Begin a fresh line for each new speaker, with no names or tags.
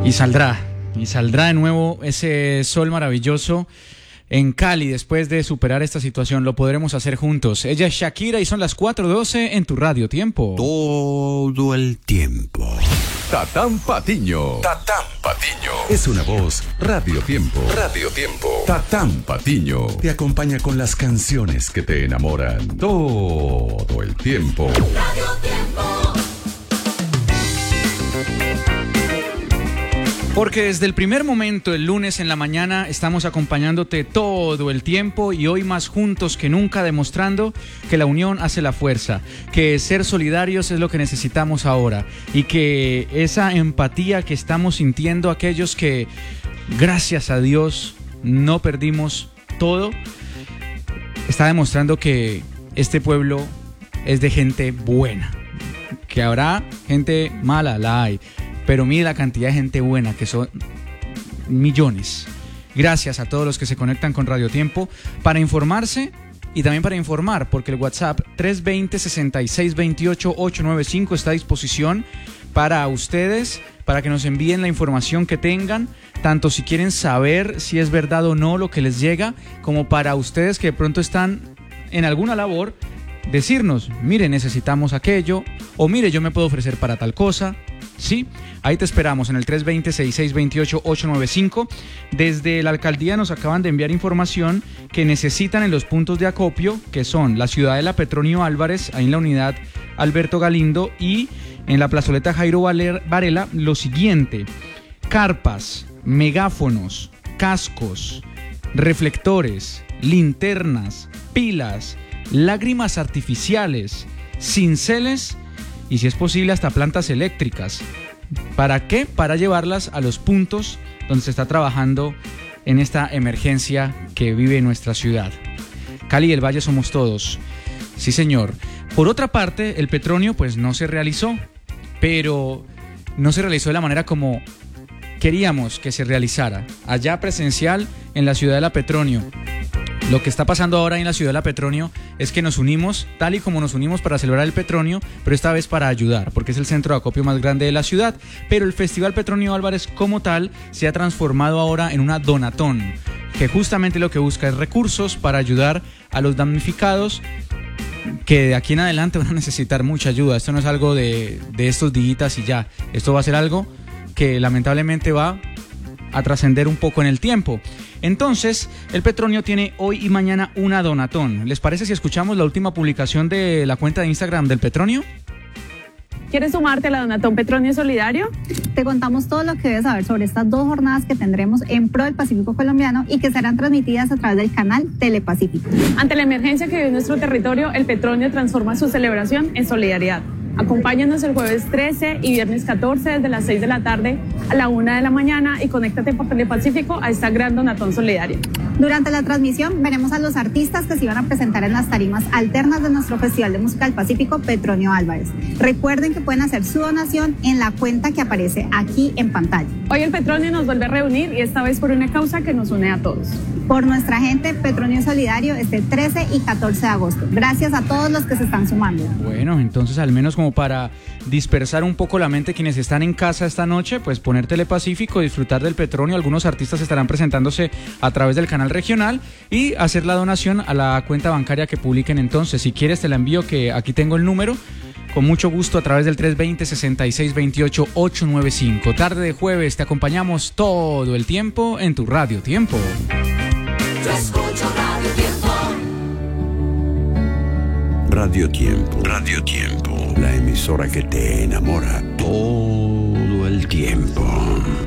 Y saldrá de nuevo ese sol maravilloso en Cali después de superar esta situación. Lo podremos hacer juntos. Ella es Shakira y son las 4:12 en tu Radio Tiempo.
Todo el tiempo.
Tatán Patiño.
Tatán Patiño.
Es una voz Radio Tiempo.
Radio Tiempo.
Tatán Patiño te acompaña con las canciones que te enamoran todo el tiempo.
Radio Tiempo.
Porque desde el primer momento, el lunes en la mañana, estamos acompañándote todo el tiempo y hoy más juntos que nunca, demostrando que la unión hace la fuerza, que ser solidarios es lo que necesitamos ahora y que esa empatía que estamos sintiendo aquellos que, gracias a Dios, no perdimos todo, está demostrando que este pueblo es de gente buena, que habrá gente mala, la hay. Pero mire la cantidad de gente buena, que son millones. Gracias a todos los que se conectan con Radio Tiempo para informarse y también para informar, porque el WhatsApp 320-6628-895 está a disposición para ustedes, para que nos envíen la información que tengan, tanto si quieren saber si es verdad o no lo que les llega, como para ustedes que de pronto están en alguna labor, decirnos, mire, necesitamos aquello, o mire, yo me puedo ofrecer para tal cosa. Sí, ahí te esperamos en el 320-6628-895. Desde la alcaldía nos acaban de enviar información que necesitan en los puntos de acopio, que son la Ciudadela Petronio Álvarez, ahí en la unidad Alberto Galindo, y en la plazoleta Jairo Varela, lo siguiente: carpas, megáfonos, cascos, reflectores, linternas, pilas, lágrimas artificiales, cinceles y, si es posible, hasta plantas eléctricas. ¿Para qué? Para llevarlas a los puntos donde se está trabajando en esta emergencia que vive nuestra ciudad. Cali y el Valle somos todos. Sí, señor. Por otra parte, el Petronio pues no se realizó, pero no se realizó de la manera como queríamos que se realizara. Allá presencial en la ciudad de la Petronio. Lo que está pasando ahora en la ciudad de la Petronio es que nos unimos, tal y como nos unimos para celebrar el Petronio, pero esta vez para ayudar, porque es el centro de acopio más grande de la ciudad. Pero el Festival Petronio Álvarez como tal se ha transformado ahora en una donatón, que justamente lo que busca es recursos para ayudar a los damnificados, que de aquí en adelante van a necesitar mucha ayuda. Esto no es algo de estos días y ya. Esto va a ser algo que lamentablemente va a trascender un poco en el tiempo. Entonces, el Petronio tiene hoy y mañana una donatón. ¿Les parece si escuchamos la última publicación de la cuenta de Instagram del Petronio?
¿Quieres sumarte a la Donatón Petronio Solidario?
Te contamos todo lo que debes saber sobre estas 2 jornadas que tendremos en pro del Pacífico colombiano y que serán transmitidas a través del canal Telepacífico.
Ante la emergencia que vive nuestro territorio, el Petronio transforma su celebración en solidaridad. Acompáñanos el jueves 13 y viernes 14 desde las 6 de la tarde a la 1 de la mañana y conéctate por Telepacífico a esta gran donatón solidaria.
Durante la transmisión veremos a los artistas que se iban a presentar en las tarimas alternas de nuestro Festival de Música del Pacífico Petronio Álvarez. Recuerden que pueden hacer su donación en la cuenta que aparece aquí en pantalla.
Hoy el Petronio nos vuelve a reunir y esta vez por una causa que nos une a todos.
Por nuestra gente, Petronio Solidario este 13 y 14 de agosto. Gracias a todos los que se están sumando.
Bueno, entonces al menos como para dispersar un poco la mente quienes están en casa esta noche, pues poner Telepacífico, disfrutar del Petronio. Algunos artistas estarán presentándose a través del canal regional y hacer la donación a la cuenta bancaria que publiquen entonces. Si quieres te la envío, que aquí tengo el número. Con mucho gusto a través del 320-6628-895. Tarde de jueves te acompañamos todo el tiempo en tu Radio Tiempo.
Yo escucho Radio Tiempo.
Radio Tiempo. Radio Tiempo. La emisora que te enamora todo el tiempo.